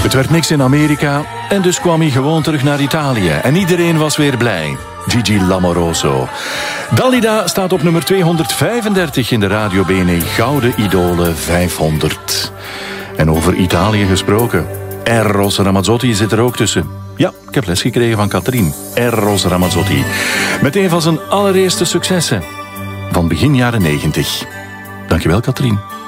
Het werd niks in Amerika en dus kwam hij gewoon terug naar Italië. En iedereen was weer blij. Gigi Lamoroso. Dalida staat op nummer 235 in de Radio Bene Gouden Idolen 500. En over Italië gesproken. Eros Ramazzotti zit er ook tussen. Ja, ik heb les gekregen van Katrien. Eros Ramazzotti. Met een van zijn allereerste successen. Van begin jaren 90. Dankjewel, Katrien.